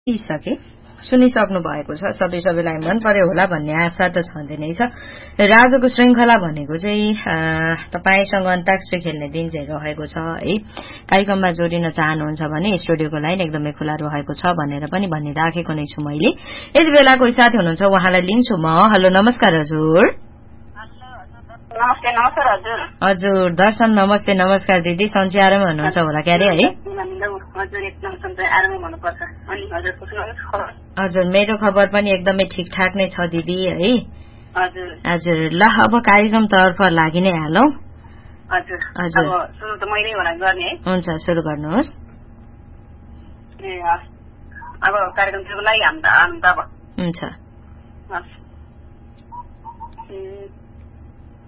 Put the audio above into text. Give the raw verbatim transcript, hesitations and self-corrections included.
सके सुनिसक्नु भएको छ सबै सबैलाई मन पर्यो होला भन्ने आशा त छँदै नै छ। र आजको श्रृंखला भनेको चाहिँ तपाईसँग अन्ताक्षरी खेल्ने दिन चाहिँ रहेको छ है। कार्यक्रममा जोडिन चाहनुहुन्छ भने स्टुडियोको लाइन एकदमै खुला रहेको छ भनेर पनि भनिराखेको नै छु मैले। यति बेला कोही साथी हुनुहुन्छ उहाँलाई लिन्छु म। हेलो नमस्कार हजुर। नमस्ते नमस्कार हजुर। हजुर दर्शन नमस्ते नमस्कार दिदी सन्चै आरामै हुनुहुन्छ होला क्यारे है? हजुर मेरो खबर पनि एकदमै ठिकठाक नै छ दिदी है। हजुर ल अब कार्यक्रमतर्फ लागि नै हालौं। हजुर हजुर सुरु त मैले होला गर्ने है। हुन्छ सुरु गर्नुहोस्। ए अब कार्यक्रमको लागि हामी त हामी त अब हुन्छ।